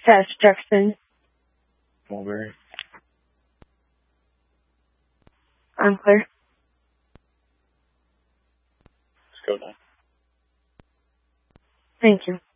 Sash Jefferson. Mulberry. I'm clear. Let's go now. Thank you.